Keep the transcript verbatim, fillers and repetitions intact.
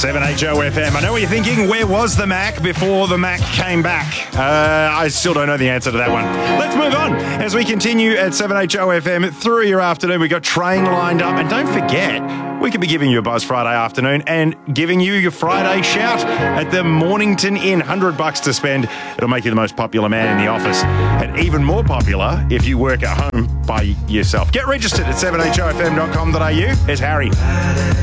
seven H O F M. I know what you're thinking. Where was the Mac before the Mac came back? Uh, I still don't know the answer to that one. Let's move on as we continue at seven H O F M through your afternoon. We've got Train lined up. And don't forget, we could be giving you a buzz Friday afternoon and giving you your Friday shout at the Mornington Inn. one hundred bucks to spend. It'll make you the most popular man in the office. And even more popular if you work at home by yourself. Get registered at seven H O F M dot com dot A U. Here's Harry.